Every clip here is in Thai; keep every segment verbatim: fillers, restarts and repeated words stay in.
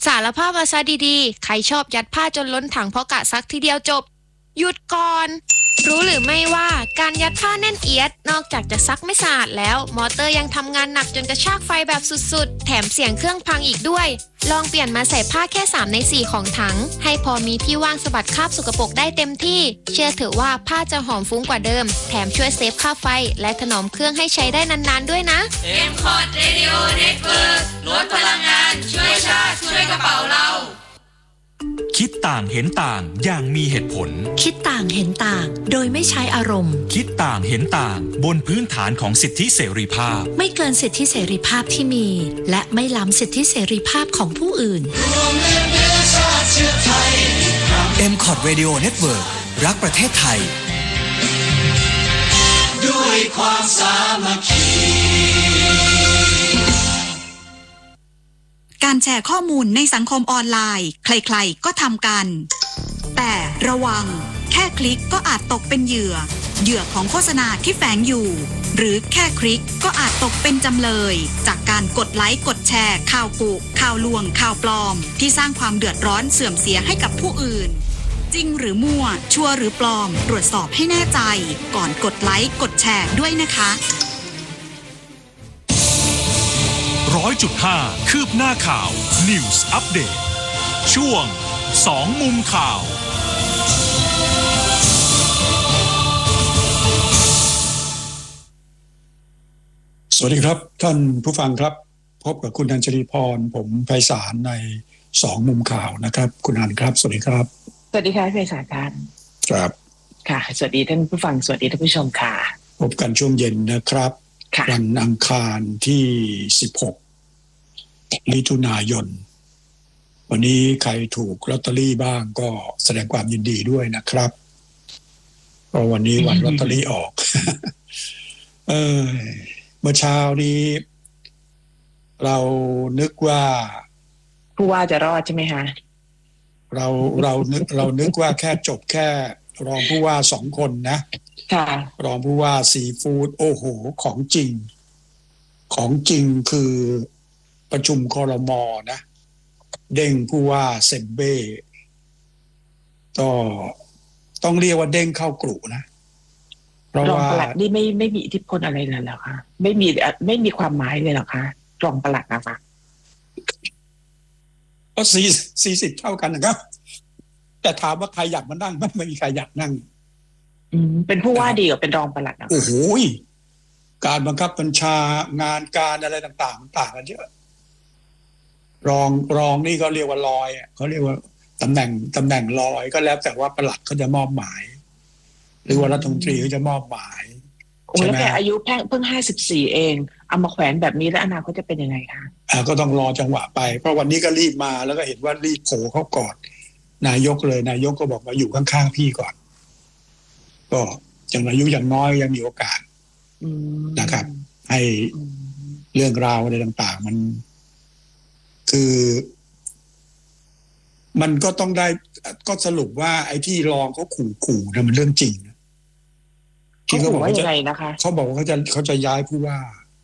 ารภาพมาซะดีๆใครชอบยัดผ้าจนล้นถังเพราะกะซักทีเดียวจบหยุดก่อนรู้หรือไม่ว่าการยัดผ้าแน่นเอียดนอกจากจะซักไม่สะอาดแล้วมอเตอร์ยังทำงานหนักจนกระชากไฟแบบสุดๆแถมเสียงเครื่องพังอีกด้วยลองเปลี่ยนมาใส่ผ้าแค่สามในสี่ของถังให้พอมีที่ว่างสะบัดคราบสกปรกได้เต็มที่เชื่อเถอะว่าผ้าจะหอมฟุ้งกว่าเดิมแถมช่วยเซฟค่าไฟและถนอมเครื่องให้ใช้ได้นานๆด้วยนะเอ็ม คอร์ด Radio Network ลดพลังงานช่วยชาติช่วยกระเป๋าเราคิดต่างเห็นต่างอย่างมีเหตุผลคิดต่างเห็นต่างโดยไม่ใช้อารมณ์คิดต่างเห็นต่างบนพื้นฐานของสิทธิเสรีภาพไม่เกินสิทธิเสรีภาพที่มีและไม่ล้ำสิทธิเสรีภาพของผู้อื่นเอ็ม คอร์ด Radio Network รักประเทศไทยด้วยความสามัคคีการแชร์ข้อมูลในสังคมออนไลน์ใครๆก็ทำกันแต่ระวังแค่คลิกก็อาจตกเป็นเหยื่อเหยื่อของโฆษณาที่แฝงอยู่หรือแค่คลิกก็อาจตกเป็นจำเลยจากการกดไลค์กดแชร์ข่าวกุข่าวลวงข่าวปลอมที่สร้างความเดือดร้อนเสื่อมเสียให้กับผู้อื่นจริงหรือมั่วชัวร์หรือปลอมตรวจสอบให้แน่ใจก่อนกดไลค์กดแชร์ด้วยนะคะร้อยจุดห้าคืบหน้าข่าว News Update ช่วงสองมุมข่าวสวัสดีครับท่านผู้ฟังครับพบกับคุณอัญชลีพรผมไพศาลในสองมุมข่าวนะครับคุณอัญครับสวัสดีครับสวัสดีค่ะไพศาลครับค่ะสวัสดีท่านผู้ฟังสวัสดีท่านผู้ชมค่ะพบกันช่วงเย็นนะครับวันอังคารที่สิบหกมิถุนายนวันนี้ใครถูกลอตเตอรี่บ้างก็แสดงความยินดีด้วยนะครับเพราะวันนี้วันลอตเตอรี่ออก เออเมื่อเช้านี้เรานึกว่าผู้ว่าจะรอดใช่ไหมคะเราเรานึกเรานึกว่าแค่จบแค่รองผู้ว่าสองคนนะค่ะรองผู้ว่าซีฟู้ดโอ้โหของจริงของจริงคือประชุมครม.นะเด้งผู้ว่าเซมเบ้ก็ต้องเรียกว่าเด้งเข้ากรุนะเพราะว่ารองปลัดนี่ไม่ไม่มีอิทธิพลอะไรเลยเหรอคะไม่มีไม่มีความหมายเลยเหรอคะรองปลัดนะคะก็สี่สี่สิบเท่ากันนะครับแต่ถามว่าใครอยากมานั่งไม่ไม่มีใครอยากนั่งอืมเป็นผู้ว่าดีกว่าเป็นรองปลัดนะคะโอ้โหการบังคับบัญชางานการอะไรต่างๆต่างกันเยอะรองรองนี่ก็เรียกว่าลอยเขาเรียกว่าตำแหน่งตำแหน่งลอยก็แล้วแต่ว่าปลัดเขาจะมอบหมายหรือว่ารัฐมนตรีเขาจะมอบหมายโอ้แล้วแกอายุเพิ่งห้าสิบสี่เองเอามาแขวนแบบนี้แล้วอนาคตจะเป็นยังไงคะอ่าก็ต้องรอจังหวะไปเพราะวันนี้ก็รีบมาแล้วก็เห็นว่ารีบโผล่เข้ากอดนายกเลยนายกก็บอกมาอยู่ข้างๆพี่ก่อนก็อย่างอายุอย่างน้อยยังมีโอกาสนะครับให้เรื่องราวอะไรต่างๆมันคือมันก็ต้องได้ก็สรุปว่าไอ้ที่รองเขาขู่ๆนะมันเรื่องจริงที่เขาบอกว่ายังไงนะคะเขาบอกว่าเขาจะเขาจะย้ายผู้ว่า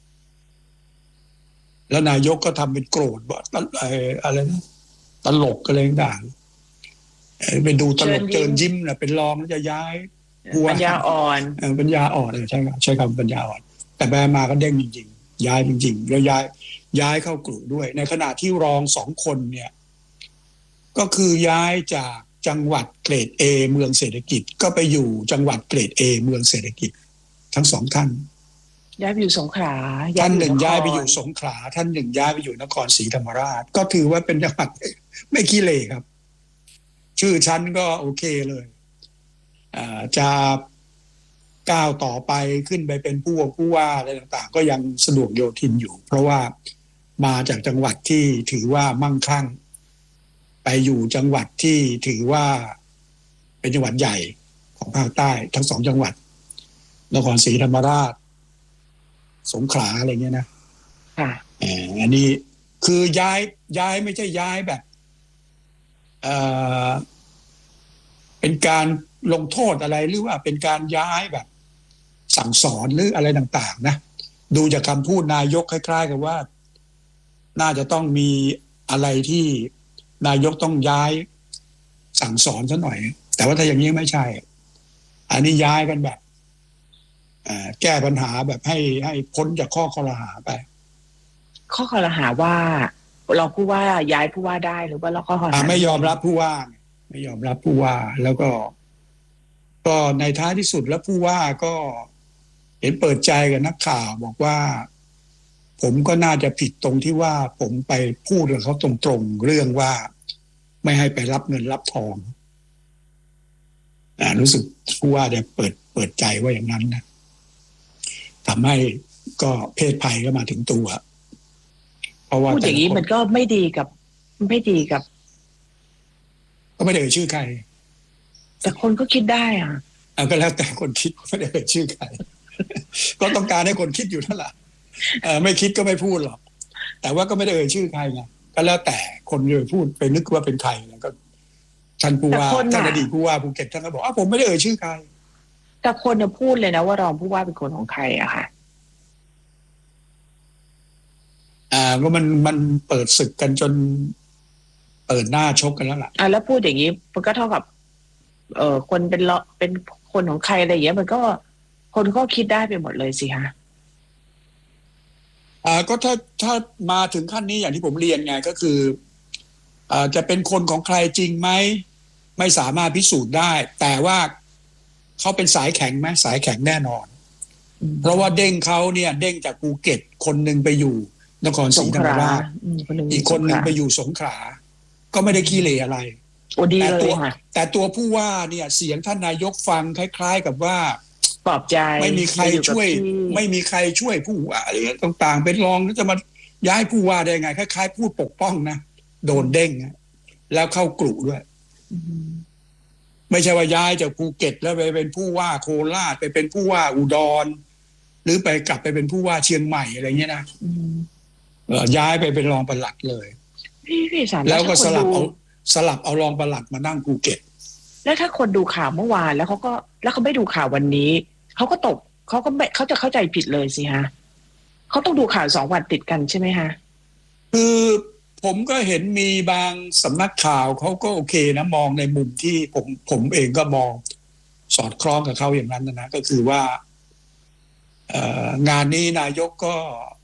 แล้วนายกก็ทำเป็นโกรธบอกอะไรนะตลกอะไรต่างๆไปดูตลกเจิญยิ้มนะเป็นรองแล้วจะย้ายปัญญาอ่อนปัญญาอ่อนใช่ครับใช้คำปัญญาอ่อนแต่แบมาก็เด้งจริงๆย้ายจริงๆแล้วย้ายย้ายเข้ากลุ่มด้วยในขณะที่รองสองคนเนี่ยก็คือย้ายจากจังหวัดเกรด A เมืองเศรษฐกิจก็ไปอยู่จังหวัดเกรด A เมืองเศรษฐกิจทั้งสองท่านย้ายไปอยู่สงขลาท่านหนึ่งย้ายไปอยู่สงขลาท่านหนึ่งย้ายไปอยู่นครศรีธรรมราชก็ถือว่าเป็นจังหวัดไม่ขี้เหร่ครับชื่อชั้นก็โอเคเลยอ่าจะก้าวต่อไปขึ้นไปเป็นผู้ว่าผู้ว่าอะไรต่างๆก็ยังสะดวกโยทินอยู่เพราะว่ามาจากจังหวัดที่ถือว่ามั่งคั่งไปอยู่จังหวัดที่ถือว่าเป็นจังหวัดใหญ่ของภาคใต้ทั้งสองจังหวัดนครศรีธรรมราชสงขลาอะไรเงี้ยนะค่ะอันนี้คือย้ายย้ายไม่ใช่ย้ายแบบเอ่อเป็นการลงโทษอะไรหรือว่าเป็นการย้ายแบบสั่งสอนหรืออะไรต่างๆนะดูจากคำพูดนายกคล้ายๆกับว่าน่าจะต้องมีอะไรที่นายกต้องย้ายสั่งสอนซะหน่อยแต่ว่าถ้าอย่างนี้ไม่ใช่อันนี้ย้ายกันแบบแก้ปัญหาแบบให้ให้พ้นจากข้อคอรหาไปข้อคอรหาว่าเราผู้ว่าย้ายผู้ว่าได้หรือว่าเราข้อคอรหาไม่ยอมรับผู้ว่าไม่ยอมรับผู้ว่าแล้วก็ก็ในท้ายที่สุดแล้วผู้ว่าก็เห็นเปิดใจกับนักข่าวบอกว่าผมก็น่าจะผิดตรงที่ว่าผมไปพูดกับเขาตรงๆเรื่องว่าไม่ให้ไปรับเงินรับทองอ่ารู้สึกผู้ว่าเนี่ยเปิดเปิดใจว่าอย่างนั้นนะทำให้ก็เพศภัยก็มาถึงตัวเพราะว่าพูดอย่างนี้มันก็ไม่ดีกับไม่ดีกับก็ไม่ได้เอ่ยชื่อใครแต่คนก็คิดได้อ่ะอ่าก็แล้วแต่คนคิดไม่ได้เอ่ยชื่อใครก็ต้องการให้คนคิดอยู่นั่นแหละเออไม่คิดก็ไม่พูดหรอกแต่ว่าก็ไม่ได้เอ่ยชื่อใครไงก็แล้วแต่คนเลยพูดไปนึกว่าเป็นใครแล้วก็ท่านผู้ว่าท่านอดีตผู้ว่าภูเก็ตท่านก็บอกว่าผมไม่ได้เอ่ยชื่อใครแต่คนจะพูดเลยนะว่ารองผู้ว่าเป็นคนของใครอะค่ะอ่าก็มันมันเปิดศึกกันจนเปิดหน้าชกกันแล้วล่ะอ่าแล้วพูดอย่างนี้มันก็เท่ากับเอ่อคนเป็นเลาะเป็นคนของใครอะไรอย่างเงี้ยมันก็คนก็คิดได้ไปหมดเลยสิฮะอ่าก็ถ้าถ้ามาถึงขั้นนี้อย่างที่ผมเรียนไงก็คืออ่าจะเป็นคนของใครจริงไหมไม่สามารถพิสูจน์ได้แต่ว่าเขาเป็นสายแข็งไหมสายแข็งแน่นอนเพราะว่าเด้งเขาเนี่ยเด้งจากภูเก็ตคนหนึ่งไปอยู่นครศรีธรรมราชอีกคนหนึ่งไปอยู่สงขลาก็ไม่ได้ขี้เหร่อะไรแต่ตัวแต่ตัวผู้ว่าเนี่ยเสียงท่านนายกฟังคล้ายๆกับว่าปลอบใจไม่มีใครช่วยไม่มีใครช่วยผู้ว่าอะไรต่างๆเป็นรองแล้วจะมาย้ายผู้ว่าได้ไงคล้ายๆพูดปกป้องนะโดนเด้งแล้วเข้ากลุ่ด้วยไม่ใช่ว่าย้ายจากภูเก็ตแล้วไปเป็นผู้ว่าโคราชไปเป็นผู้ว่าอุดรหรือไปกลับไปเป็นผู้ว่าเชียงใหม่อะไรเงี้ยนะย้ายไปเป็นรองปลัดเลยแล้วก็สลับเอาสลับเอารองปลัดมานั่งภูเก็ตแล้วถ้าคนดูข่าวเมื่อวานแล้วเขาก็แล้วเขาไม่ดูข่าววันนี้เขาก็ตกเขาก็ไม่เขาจะเข้าใจผิดเลยสิฮะเขาต้องดูข่าวสองวันติดกันใช่ไหมฮะคือผมก็เห็นมีบางสำนักข่าวเขาก็โอเคนะมองในมุมที่ผมผมเองก็มองสอดคล้องกับเขาอย่างนั้นนะนะก็คือว่างานนี้นายกก็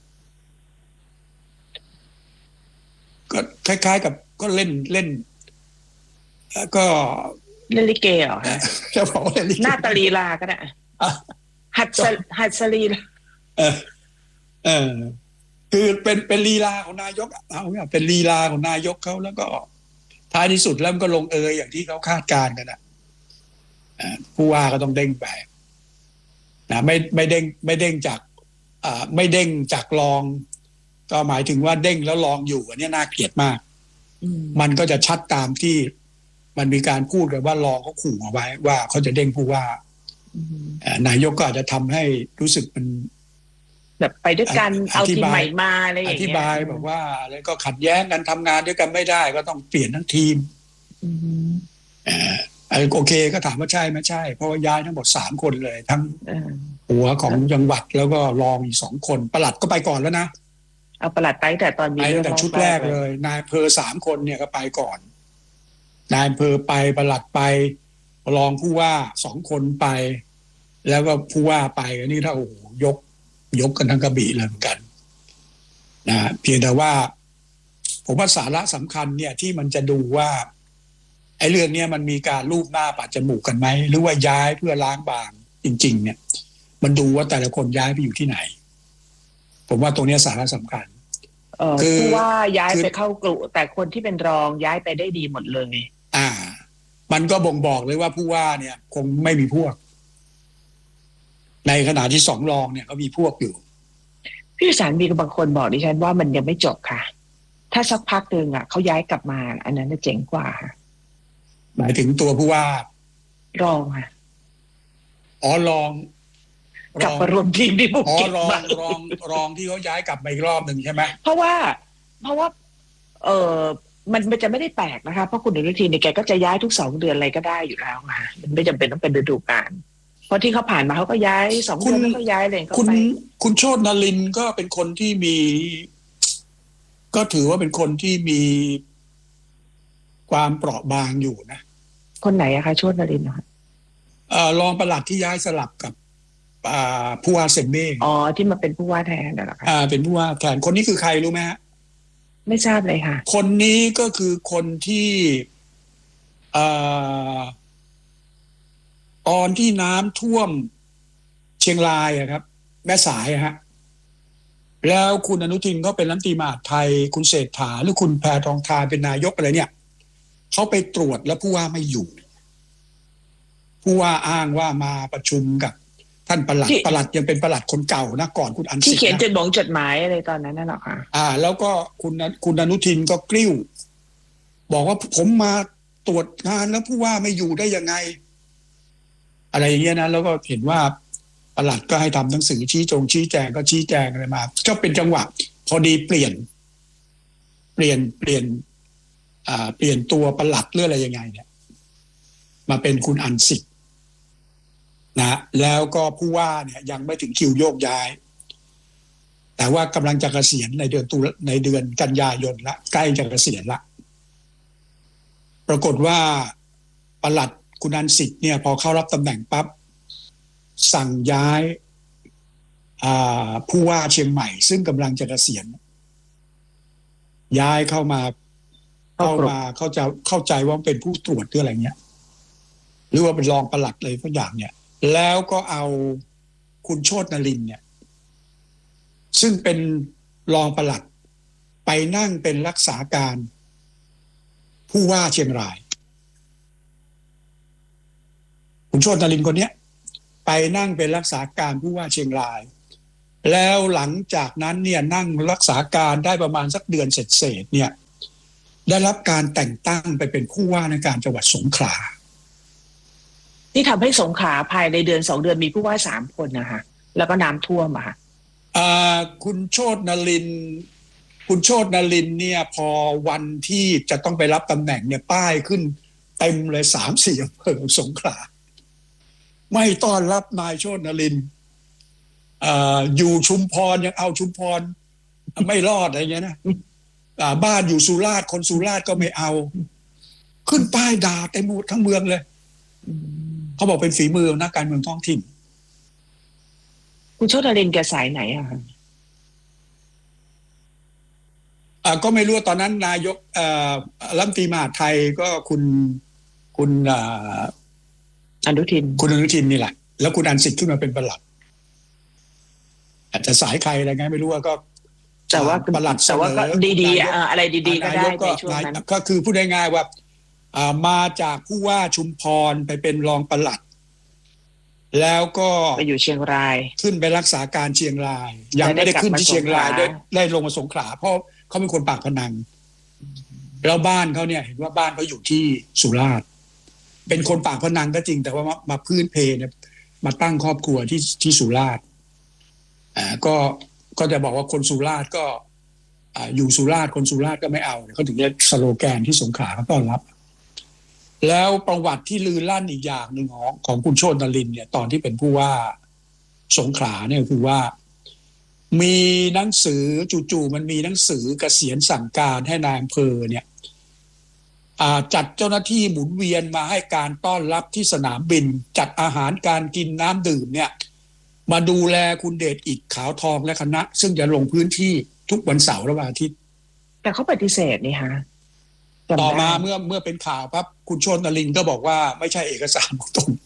ก็คล้ายๆกับก็เล่นเล่นก็เล่นลิเกเหรอฮะจะบอกว่าเล่นลิเกหน้าตาลีลาก็ได้หัดหัดสลีลาเออเออคือเป็นเป็นลีลาของนายกเอาเนี่ยเป็นลีลาของนายกเขาแล้วก็ท้ายที่สุดแล้วมันก็ลงเอยอย่างที่เขาคาดการณ์กันนะผู้ว่าก็ต้องเด้งไปนะไม่ไม่เด้งไม่เด้งจากอ่าไม่เด้งจากรองก็หมายถึงว่าเด้งแล้วรองอยู่อันนี้น่าเกลียดมากมันก็จะชัดตามที่มันมีการพูดกันว่ารองเขาขู่เอาไว้ว่าเขาจะเด้งผู้ว่านายกก็อาจจะทำให้รู้สึกมันแบบไปด้วยกันเอาทีมใหม่มาอะไรอย่างเงี้ยอธิบายบอกว่าอะไรก็ขัดแย้งกันทำงานด้วยกันไม่ได้ก็ต้องเปลี่ยนทั้งทีมอ่าโอเคก็ถามว่าใช่ไหมใช่เพราะว่าย้ายทั้งหมดสามคนเลยทั้งหัวของจังหวัดแล้วก็รองอีกสองคนปลัดก็ไปก่อนแล้วนะเอาปลัดไปแต่ตอนนี้ไปแต่ชุดแรกเลยนายอำเภอสามคนเนี่ยก็ไปก่อนนายอำเภอไปปลัดไปรองผู้ว่าสองคนไปแล้วก็ผู้ว่าไปอันนี้ถ้าโอ้โหยกยกกันทั้งกระบี่เลยเหมือนกันนะเพียงแต่ว่าผมว่าสาระสำคัญเนี่ยที่มันจะดูว่าไอ้เรื่องนี้มันมีการลูบหน้าปัดจมูกกันไหมหรือว่าย้ายเพื่อล้างบางจริงๆเนี่ยมันดูว่าแต่ละคนย้ายไปอยู่ที่ไหนผมว่าตรงนี้สาระสำคัญคือว่าย้ายไปเข้ากลุ่มแต่คนที่เป็นรองย้ายไปได้ดีหมดเลยอ่ามันก็บ่งบอกเลยว่าผู้ว่าเนี่ยคงไม่มีพวกในขณะที่สองรองเนี่ยเขามีพวกอยู่พี่สารมีบางคนบอกดิฉันว่ามันยังไม่จบค่ะถ้าสักพักนึงอ่ะเขาย้ายกลับมาอันนั้นจะเจ๋งกว่าหมายถึงตัวผู้ว่ารองค่ะอ๋อรองกลับมารวมทีมที่ภูเก็ตรองรองรองที่เขาย้ายกลับมาอีกรอบหนึ่งใช่ไหมเพราะว่าเพราะว่าเออมันมันจะไม่ได้แปลกนะคะเพราะคุณอนุทินเนี่ยแกก็จะย้ายทุกสองเดือนอะไรก็ได้อยู่แล้วค่ะมันไม่จำเป็นต้องเป็นฤดูกาลเพราะที่เขาผ่านมาเขาก็ย้ายสองเดือนแล้วก็ย้ายเลยคุณคุณโชตินรินทร์ก็เป็นคนที่มีก็ถือว่าเป็นคนที่มีความเปราะบางอยู่นะคนไหนอะคะโชตินรินทร์นะคะเอ่อรองปลัดที่ย้ายสลับกับอ่าผู้ว่าเซมเบ้อ๋อที่มาเป็นผู้ว่าแทนน่ะเหรอคะอ่าเป็นผู้ว่าแทนคนนี้คือใครรู้ไหมฮะไม่ทราบเลยค่ะคนนี้ก็คือคนที่เอ่อตอนที่น้ำท่วมเชียงรายอะครับแม่สายอะฮะแล้วคุณอนุทินก็เป็นรัฐมนตรีมหาดไทยคุณเศรษฐาหรือคุณแพทองทานเป็นนายกอะไรเนี่ยเขาไปตรวจแล้วผู้ว่าไม่อยู่ผู้ว่าอ้างว่ามาประชุมกับท่านปลัดปลัดยังเป็นปลัดคนเก่านะก่อนคุณอันสิทธิ์ที่เขียนจดหมายจดหมายอะไรตอนนั้นน่ะหรอคะอ่าแล้วก็คุณคุณอนุทินก็กลิ้วบอกว่าผมมาตรวจงานแล้วผู้ว่าไม่อยู่ได้ยังไงอะไรอย่างเงี้ยนะแล้วก็เห็นว่าปลัดก็ให้ทำหนังสือชี้จงชี้แจงก็ชี้แจงอะไรมาก็เป็นจังหวะพอดีเปลี่ยนเปลี่ยนเปลี่ยนอ่าเปลี่ยนตัวปลัดหรืออะไรยังไงเนี่ยมาเป็นคุณอันสิทธิ์นะแล้วก็ผู้ว่าเนี่ยยังไม่ถึงคิวโยกย้ายแต่ว่ากำลังจะเกษียณในเดือนตุลาในเดือนกันยายนละใกล้จะเกษียณละปรากฏว่าปลัดคุณอันสิทธิ์เนี่ยพอเข้ารับตำแหน่งปั๊บสั่งย้ายผู้ว่าเชียงใหม่ซึ่งกำลังจะเกษียณย้ายเข้ามาเข้ามาเขาจะเข้าใจว่าเป็นผู้ตรวจหรืออะไรเงี้ยหรือว่าเป็นรองปลัดอะไรทุกอย่างเนี่ยแล้วก็เอาคุณโชตินรินทร์เนี่ยซึ่งเป็นรองปลัดไปนั่งเป็นรักษาการผู้ว่าเชียงรายคุณโชตินรินทร์คนนี้ไปนั่งเป็นรักษาการผู้ว่าเชียงรายแล้วหลังจากนั้นเนี่ยนั่งรักษาการได้ประมาณสักเดือนเศษๆเนี่ยได้รับการแต่งตั้งไปเป็นผู้ว่าในการจังหวัดสงขลาที่ทำให้สงขลาภายในเดือนสองเดือนมีผู้ว่าสามคนนะคะแล้วก็น้ำท่วมอะค่ะคุณโชตินรินทร์คุณโชตินรินทร์เนี่ยพอวันที่จะต้องไปรับตำแหน่งเนี่ยป้ายขึ้นเต็มเลยสามสี่อำเภอสงขลาไม่ต้อนรับนายโชตินรินทร์อยู่ชุมพรยังเอาชุมพรไม่รอดอะไรเงี้ยนะบ้านอยู่สุราษฎร์คนสุราษฎร์ก็ไม่เอาขึ้นป้ายด่าเต็มหมดทั้งเมืองเลยเขาบอกเป็นฝีมือนักการเมืองท้องถิ่นคุณโชตินรินทร์แกสายไหนอะคะอ่าก็ไม่รู้ตอนนั้นนายกรัฐมนตรีมหาดไทยก็คุณคุณอนุทินคุณอนุทินนี่แหละแล้วคุณอันสิทธิ์ขึ้นมาเป็นปลัดอาจจะสายใครอะไรไงไม่รู้ว่าก็แต่ว่าปลัดแต่ว่าก็ดีๆอ่ะอะไรดีๆก็ได้ในช่วงนั้นก็คือพูดง่ายๆว่ามาจากผู้ว่าชุมพรไปเป็นรองปลัดแล้วก็ไปอยู่เชียงรายขึ้นไปรักษาการเชียงรายยังไม่ได้ขึ้นที่เชียงรายได้ได้ลงมาสงขลาเพราะเขาเป็นคนปากพนังแล้วบ้านเขาเนี่ยเห็นว่าบ้านเขาอยู่ที่สุราษฎร์เป็นคนปากพนังก็จริงแต่ว่ามามาพื้นเพเนี่ยมาตั้งครอบครัวที่ที่สุราษฎร์อ่าก็ก็จะบอกว่าคนสุราษฎร์ก็อ่าอยู่สุราษฎร์คนสุราษฎร์ก็ไม่เอาเขาถึงจะสโลแกนที่สงขลาเขาต้อนรับแล้วประวัติที่ลือลั่นอีกอย่างหนึ่งของของคุณโชตินรินทร์เนี่ยตอนที่เป็นผู้ว่าสงขลาเนี่ยคือว่ามีหนังสือจู่ๆมันมีหนังสือเกษียณสั่งการให้นายอำเภอเนี่ยจัดเจ้าหน้าที่หมุนเวียนมาให้การต้อนรับที่สนามบินจัดอาหารการกินน้ำดื่มเนี่ยมาดูแลคุณเดชอิฐขาวทองและคณะซึ่งจะลงพื้นที่ทุกวันเสาร์และวันอาทิตย์แต่เขาปฏิเสธนี่ฮะต่อมาเมื่อเมื่อเป็นข่าวปั๊บคุณโชตินรินทร์ก็บอกว่าไม่ใช่เอกสารของตน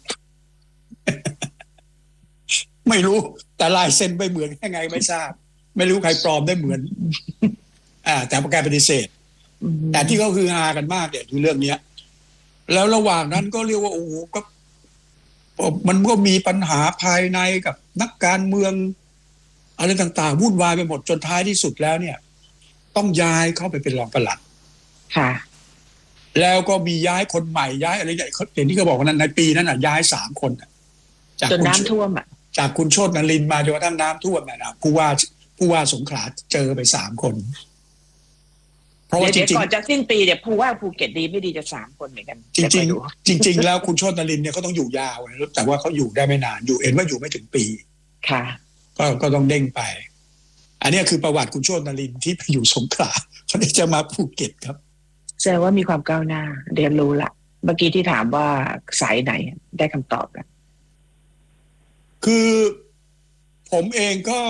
ไม่รู้แต่ลายเซ็นไปเหมือนยังไงไม่ทราบไม่รู้ใครปลอมได้เหมือนอ่าแต่ประกาศปฏิเสธแต่ที่เขาคือฮากันมากเนี่ยคือเรื่องเนี้ยแล้วระหว่างนั้นก็เรียกว่าโอ้โหก็มันก็มีปัญหาภายในกับนักการเมืองอะไรต่างๆวุ่นวายไปหมดจนท้ายที่สุดแล้วเนี่ยต้องย้ายเข้าไปเป็นรองปลัดค่ะแล้วก็มีย้ายคนใหม่ย้ายอะไรอย่างเห็นที่เขาบอกว่านั้นในปีนั้นอ่ะย้ายสามคนจากจนน้ำท่วมอ่ะจากคุณโชตินรินทร์มาจนกระทั่งน้ำท่วมนะผู้ว่าผู้ว่าสงขลาเจอไปสามคนเพราะว่าจริงๆก่อนจะสิ้นปีเนี่ยผู้ว่าภูเก็ตดีไม่ดีจะสามคนเหมือนกันจริงๆจริงๆแล้วคุณโชตินรินทร์เนี่ยเขาต้องอยู่ยาวนะแต่ว่าเขาอยู่ได้ไม่นานอยู่เห็นว่าอยู่ไม่ถึงปีค่ะก็ก็ต้องเด้งไปอันนี้คือประวัติคุณโชตินรินทร์ที่ไปอยู่สงขลาเขาจะมาภูเก็ตครับแสดงว่ามีความก้าวหน้าเรียนรู้ละเมื่อกี้ที่ถามว่าสายไหนได้คำตอบแล้วคือผมเองก็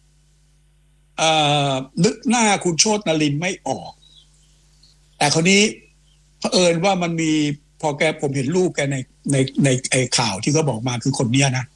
นึกหน้าคุณโชตินรินทร์ไม่ออกแต่คราวนี้เผอิญว่ามันมีพอแกผมเห็นรูปแกในในในไอ้ข่าวที่เขาบอกมาคือคนเนี้ยนะ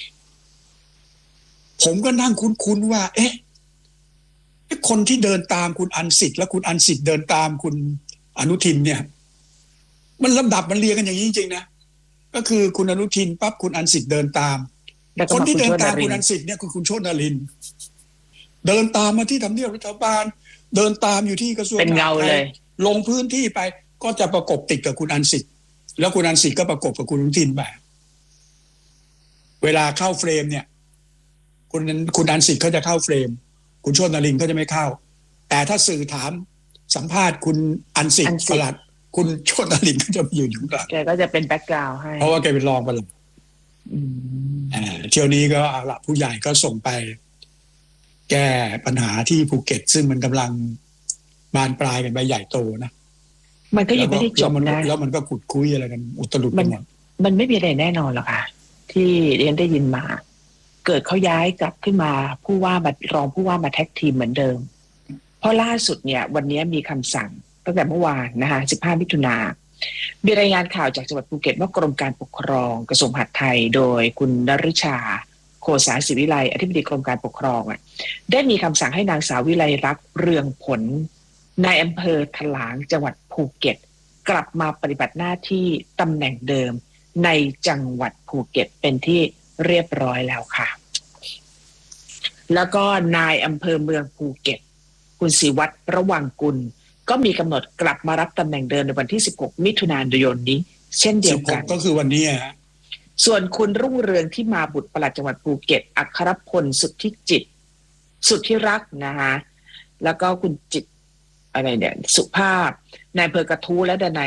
ผมก็นั่งคุ้นๆว่าเอ๊ะคนที่เดินตามคุณอันสิทธิ์และคุณอันสิทธิ์เดินตามคุณอนุทินเนี่ยมันลำดับมันเรียงกันอย่างนี้จริงๆนะก็คือคุณอนุทินปั๊บคุณอันสิทธิ์เดินตามคนที่เดินตามคุณอันสิทธิ์เนี่ยคือคุณโชตินรินทร์เดินตามมาที่ทำเนียบรัฐบาลเดินตามอยู่ที่กระทรวงเป็นเงาเลยลงพื้นที่ไปก็จะประกบติดกับคุณอันสิทธิ์แล้วคุณอันสิทธิ์ก็ประกบกับคุณอนุทินไปเวลาเข้าเฟรมเนี่ยคุณคุณอันสิทธิ์เขาจะเข้าเฟรมคุณโชตินรินทร์เขาจะไม่เข้าแต่ถ้าสื่อถามสัมภาษณ์คุณอันสิทธิ์ประหลัดคุณโชตินรินทร์ก็จะอยู่อยู่ข้างหลังแกก็จะเป็นแบ็คกราวด์ให้เพราะว่าแกเป็นรองประหลัดอ่าเที่ยวนี้ก็เอาละผู้ใหญ่ก็ส่งไปแก้ปัญหาที่ภูเก็ตซึ่งมันกำลังบานปลายกันไปใหญ่โตนะมันก็ยังไม่ได้จบนะแล้วมันก็ขุดคุยอะไรกันอุตลุดมันมันไม่มีอะไรแน่นอนหรอกค่ะที่เรียนได้ยินมาเกิดเขาย้ายกลับขึ้นมาผู้ว่าบัดรองผู้ว่ามาแท็กทีมเหมือนเดิมเพราะล่าสุดเนี่ยวันนี้มีคำสั่งตั้งแต่เมื่อวานนะคะสิบห้ามิถุนายนมีรายงานข่าวจากจังหวัดภูเก็ตว่ากรมการปกครองกระทรวงมหาดไทยโดยคุณนฤชาโคสาศิวิไลอธิบดีกรมการปกครองอ่ะได้มีคำสั่งให้นางสาววิไลรักษ์เรืองผลนายอำเภอถลางจังหวัดภูเก็ตกลับมาปฏิบัติหน้าที่ตำแหน่งเดิมในจังหวัดภูเก็ตเป็นที่เรียบร้อยแล้วค่ะแล้วก็นายอำเภอเมืองภูเก็ตคุณศิวัตรระวังกุลก็มีกำหนดกลับมารับตำแหน่งเดิมในวันที่สิบหกมิถุนายนนี้เช่นเดียวกันก็คือวันนี้ส่วนคุณรุ่งเรืองที่มาบุตรปลัดจังหวัดภูเก็ตอัครพลสุทธิจิตสุทธิรักษ์นะคะแล้วก็คุณจิตอะไรเนี่ยสุภาพนายอำเภอกระทู้และดนาย